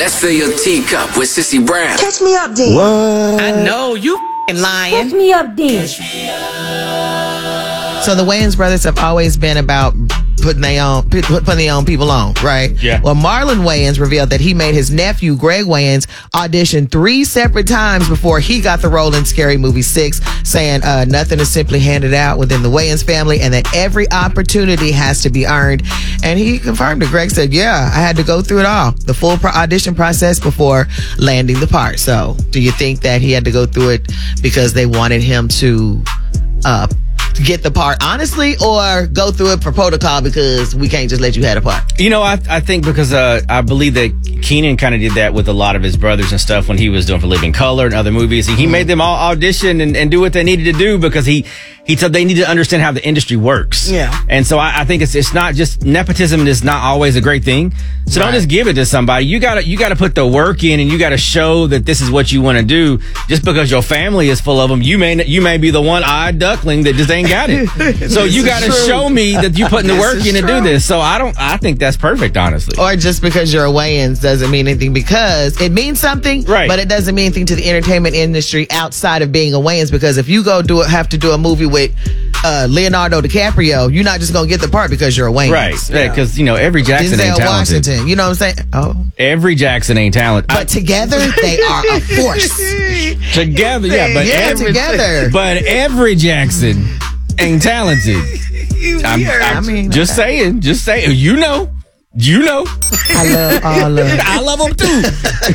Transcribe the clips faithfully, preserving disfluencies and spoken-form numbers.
Let's fill your teacup with Sissy Brown. Catch me up, then. What? I know you f***ing lying. Catch me up, then. So the Wayans brothers have always been about putting their own put, putting their own people on, right? Yeah. Well, Marlon Wayans revealed that he made his nephew Greg Wayans audition three separate times before he got the role in Scary Movie six, saying uh, nothing is simply handed out within the Wayans family, and that every opportunity has to be earned. And he confirmed it. Greg said, "Yeah, I had to go through it all, the full pro- audition process before landing the part." So, do you think that he had to go through it because they wanted him to Uh, get the part honestly, or go through it for protocol because we can't just let you have a part? You know, I I think because uh, I believe that Keenan kind of did that with a lot of his brothers and stuff when he was doing For Living Color and other movies. He, he made them all audition and, and do what they needed to do because he he said they need to understand how the industry works. Yeah. And so I, I think it's it's not just nepotism is not always a great thing. So Right. don't just give it to somebody. You gotta you gotta put the work in, and you gotta show that this is what you want to do. Just because your family is full of them, you may you may be the one-eyed duckling that just ain't got it. So you gotta show me that you putting the This work is in to true. do this. So I don't. I think that's perfect, honestly. Or just because you're a Wayans doesn't mean anything, because it means something, Right. but it doesn't mean anything to the entertainment industry outside of being a Wayans. Because if you go do it, have to do a movie with uh, Leonardo DiCaprio, you're not just gonna get the part because you're a Wayans. Right, because you know every Jackson ain't Denzel talented. Washington, you know what I'm saying? Oh, Every Jackson ain't talented. but together they are a force. Together, yeah, but Yeah, every, together. But every Jackson ain't talented. I'm, I'm I mean, just saying, just saying. You know, you know. I love all of I love them too.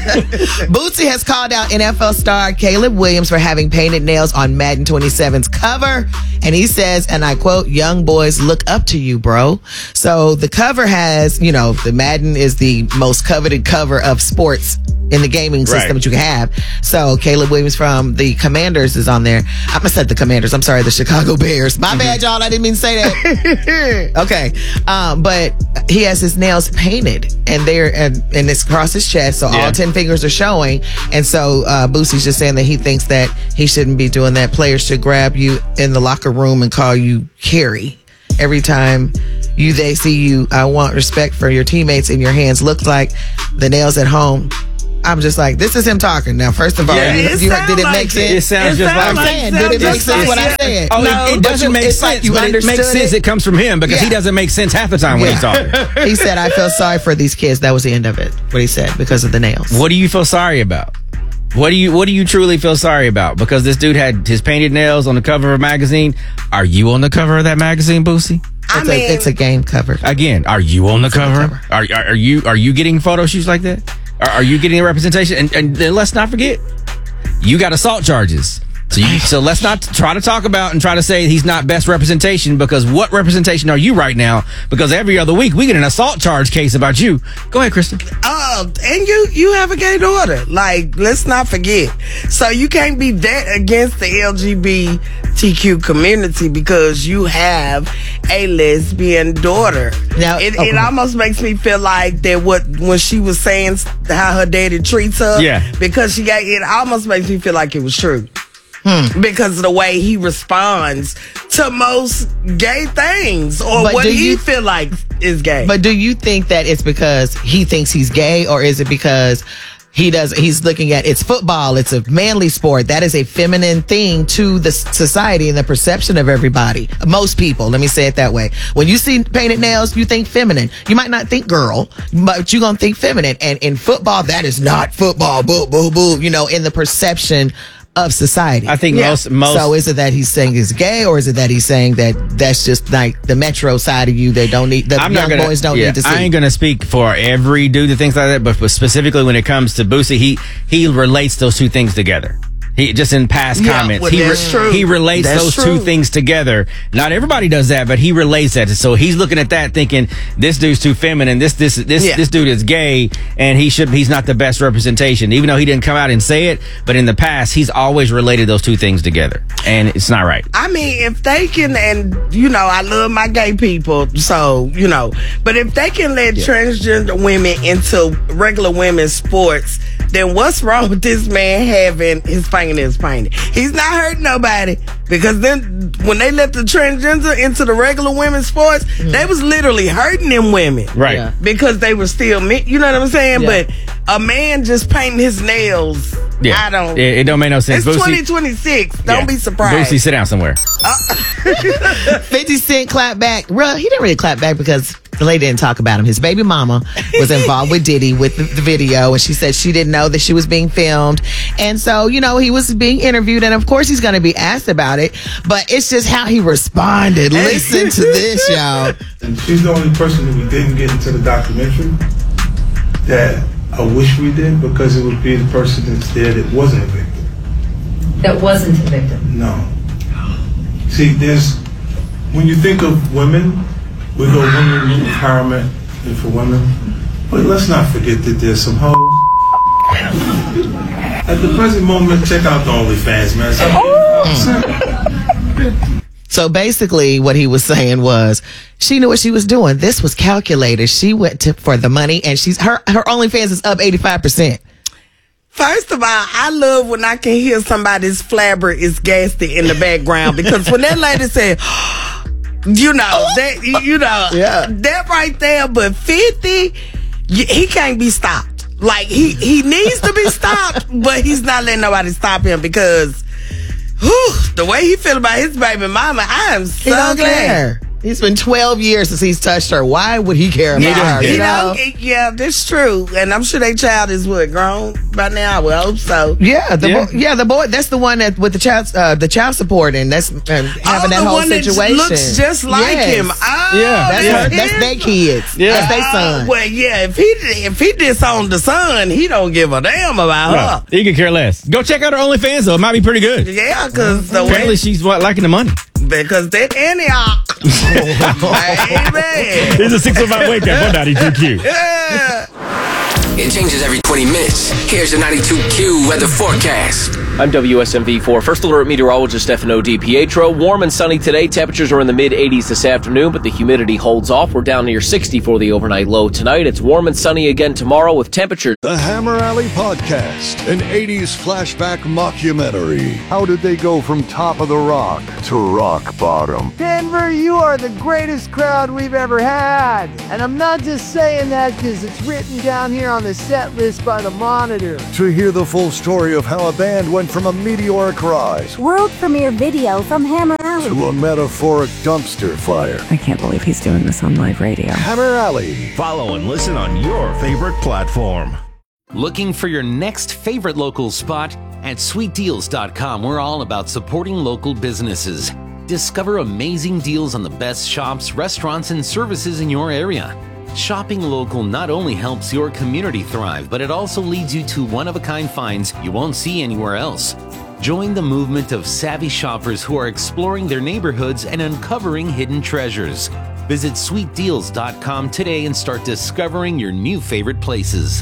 Bootsy has called out N F L star Caleb Williams for having painted nails on Madden twenty-seven's cover. And he says, and I quote, "Young boys look up to you, bro." So the cover has, you know, the Madden is the most coveted cover of sports in the gaming system Right. that you can have. So Caleb Williams from the Commanders is on there. I must said the Commanders. I'm sorry, the Chicago Bears. My bad, y'all. I didn't mean to say that. Okay. Um, but he has his nails painted, and they're and, and it's across his chest, so Yeah. all ten fingers are showing. And so uh, Boosie's just saying that he thinks that he shouldn't be doing that. Players should grab you in the locker room and call you Carrie every time you they see you. I want respect for your teammates, and your hands look like the nails at home. I'm just like, this is him talking. Now, first of all, Yeah, you, it you, sound did it like make it. sense? It sounds It just sound like I'm like- saying, it did it sounds make just sense like what I it. said? Oh, No, it, it but doesn't you- make it's sense. like you but it makes understood sense. it. It comes from him because Yeah. he doesn't make sense half the time when he's Yeah. talking. He said, "I feel sorry for these kids." That was the end of it. What he said, because of the nails. What do you feel sorry about? What do you What do you truly feel sorry about? Because this dude had his painted nails on the cover of a magazine. Are you on the cover of that magazine, Boosie? I It's, mean, a, it's a game cover. Again, are you on the cover? cover. Are, are are you are you getting photo shoots like that? Are, are you getting a representation? And, and then let's not forget, you got assault charges. So you, so let's not try to talk about and try to say he's not best representation, because what representation are you right now? Because every other week we get an assault charge case about you. Go ahead, Kristen. Uh, and you you have a gay daughter. Like, let's not forget. So you can't be that against the L G B T Q community because you have a lesbian daughter. Now- it, okay. it almost makes me feel like that what when she was saying how her daddy treats her. Yeah. Because she got it almost makes me feel like it was true. Because of the way he responds to most gay things, or But what do he you- feel like is gay. But do you think that it's because he thinks he's gay, or is it because he does? He's looking at it's football. It's a manly sport. That is a feminine thing to the s- society and the perception of everybody. Most people. Let me say it that way. When you see painted nails, you think feminine. You might not think girl, but you're gonna think feminine. And in football, that is not football. Boo, boo, boo. You know, in the perception of society. I think Yeah. most most. So is it that he's saying he's gay, or is it that he's saying that that's just like the metro side of you? They don't need the I'm young not gonna, boys don't yeah, need to see. I ain't gonna speak for every dude that thinks like that, but specifically when it comes to Boosie, he he relates those two things together. He just in past Yeah, comments, well, he that's true. he relates That's those true. two things together. Not everybody does that, but he relates that. So he's looking at that, thinking this dude's too feminine. This this this Yeah. this dude is gay, and he should he's not the best representation. Even though he didn't come out and say it, but in the past he's always related those two things together, and it's not right. I mean, if they can, and you know, I love my gay people, so you know, but if they can let transgender women into regular women's sports, then what's wrong with this man having his fingernails painted? He's not hurting nobody. Because then when they let the transgender into the regular women's sports, mm. they was literally hurting them women. Right. Yeah. Because they were still men. You know what I'm saying? Yeah. But a man just painting his nails, yeah. I don't. It, it don't make no sense. It's Boosie, twenty twenty-six. Don't yeah. be surprised. Boosie, sit down somewhere. Uh, fifty Cent clapped back. Well, he didn't really clap back because the lady didn't talk about him. His baby mama was involved with Diddy with the, the video, and she said she didn't know that she was being filmed. And so, you know, he was being interviewed, and of course he's going to be asked about it. But it's just how he responded. Listen to this, y'all. And she's the only person that we didn't get into the documentary that I wish we did, because it would be the person that's there that wasn't a victim. That wasn't a victim? No. See, there's, when you think of women, we go women empowerment and for women, but let's not forget that there's some hoes. At the present moment, check out the OnlyFans, man. So, So basically what he was saying was she knew what she was doing. This was calculated. She went to, for the money, and she's her her OnlyFans is up eighty-five percent. First of all, I love when I can hear somebody's flabber is gasted in the background, because when that lady said, you know, that you know, yeah. that right there, but fifty, he can't be stopped. Like he he needs to be stopped, but he's not letting nobody stop him, because whew, the way he feel about his baby mama, I am so He don't glad. care. It's been twelve years since he's touched her. Why would he care about Yeah, her? you You know, know? it- yeah, that's true. And I'm sure their child is what, grown by now. I would hope so. Yeah, the Yeah. Boy, yeah, the boy. That's the one that with the child, uh, the child support, and that's uh, having Oh, that the whole one that situation. looks just like Yes. him. Oh, Yeah, That's yeah. her, that's him? their kids. Yeah. That's their Oh, son. well, yeah, if he if he disowned the son, he don't give a damn about No, her. he could care less. Go check out her OnlyFans, though. It might be pretty good. Yeah, because the Apparently, way, she's what, liking the money. because that Antioch, baby. It's a six oh five wake up. One ninety-two Q. Yeah. It changes every twenty minutes. Here's the ninety-two Q weather forecast. I'm W S M V four First Alert Meteorologist Stefano DiPietro. Warm and sunny today. Temperatures are in the mid eighties this afternoon, but the humidity holds off. We're down near sixty for the overnight low tonight. It's warm and sunny again tomorrow with temperatures. The Hammer Alley Podcast, an eighties flashback mockumentary. How did they go from top of the rock to rock bottom? Denver, you are the greatest crowd we've ever had. And I'm not just saying that because it's written down here on the set list by the Monitor. To hear the full story of how a band went from a meteoric rise World premiere video from Hammer Alley to a metaphoric dumpster fire. I can't believe he's doing this on live radio. Hammer Alley. Follow and listen on your favorite platform. Looking for your next favorite local spot? At sweet deals dot com, we're all about supporting local businesses. Discover amazing deals on the best shops, restaurants, and services in your area. Shopping local not only helps your community thrive, but it also leads you to one-of-a-kind finds you won't see anywhere else. Join the movement of savvy shoppers who are exploring their neighborhoods and uncovering hidden treasures. Visit sweet deals dot com today and start discovering your new favorite places.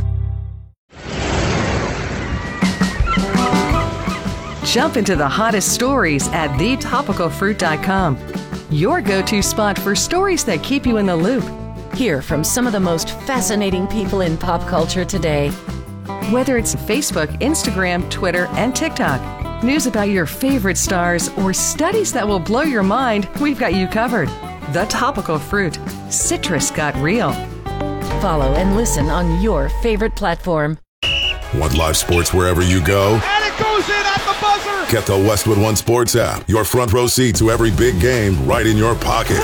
Jump into the hottest stories at the topical fruit dot com. Your go-to spot for stories that keep you in the loop. Hear from some of the most fascinating people in pop culture today. Whether it's Facebook, Instagram, Twitter, and TikTok, news about your favorite stars, or studies that will blow your mind, we've got you covered. The Topical Fruit. Citrus got real. Follow and listen on your favorite platform. Want live sports wherever you go? And it goes in at the buzzer! Get the Westwood One Sports app. Your front row seat to every big game right in your pocket.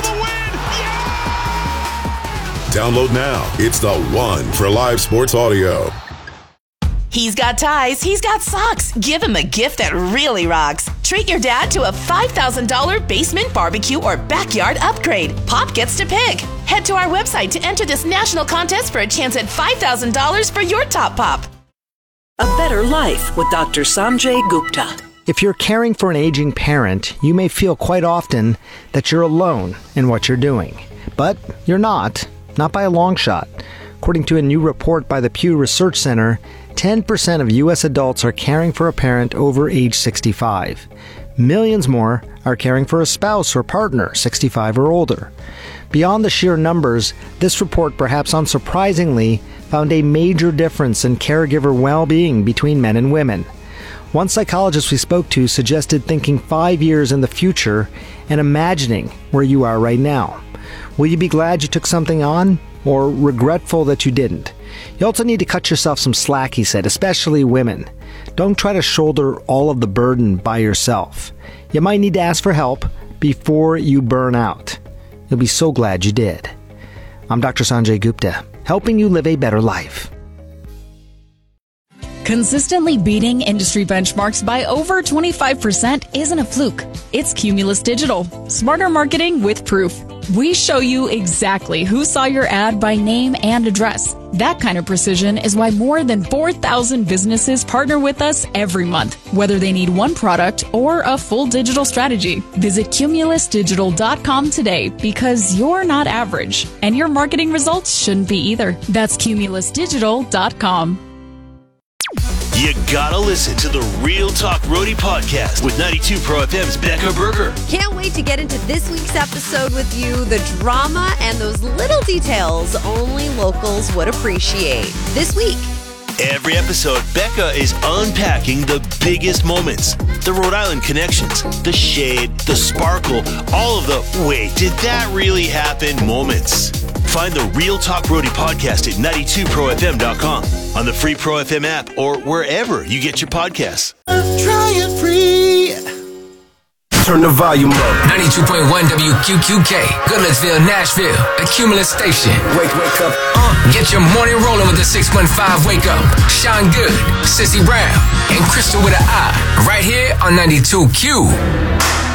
Download now. It's the one for live sports audio. He's got ties, he's got socks. Give him a gift that really rocks. Treat your dad to a five thousand dollars basement barbecue or backyard upgrade. Pop gets to pick. Head to our website to enter this national contest for a chance at five thousand dollars for your top pop. A better life with Doctor Sanjay Gupta. If you're caring for an aging parent, you may feel quite often that you're alone in what you're doing. But you're not. Not by a long shot. According to a new report by the Pew Research Center, ten percent of U S adults are caring for a parent over age sixty-five. Millions more are caring for a spouse or partner sixty-five or older. Beyond the sheer numbers, this report, perhaps unsurprisingly, found a major difference in caregiver well-being between men and women. One psychologist we spoke to suggested thinking five years in the future and imagining where you are right now. Will you be glad you took something on, or regretful that you didn't? You also need to cut yourself some slack, he said, especially women. Don't try to shoulder all of the burden by yourself. You might need to ask for help before you burn out. You'll be so glad you did. I'm Doctor Sanjay Gupta, helping you live a better life. Consistently beating industry benchmarks by over twenty-five percent isn't a fluke. It's Cumulus Digital. Smarter marketing with proof. We show you exactly who saw your ad by name and address. That kind of precision is why more than four thousand businesses partner with us every month, whether they need one product or a full digital strategy. Visit cumulus digital dot com today, because you're not average, and your marketing results shouldn't be either. That's cumulus digital dot com. You gotta listen to the Real Talk Roadie podcast with ninety-two Pro F M's Becca Berger. Can't wait to get into this week's episode with you. The drama and those little details only locals would appreciate. This week. Every episode, Becca is unpacking the biggest moments. The Rhode Island connections, the shade, the sparkle, all of the wait, did that really happen moments. Find the Real Talk Roadie podcast at ninety-two pro f m dot com, on the free Pro F M app, or wherever you get your podcasts. Try it free. Turn the volume up. ninety-two point one W Q Q K, Goodlettsville, Nashville, a Cumulus station. Wake, wake up. Uh, get your morning rolling with the six one five Wake Up. Sean Good, Sissy Brown, and Crystal with an I. Right here on ninety-two Q.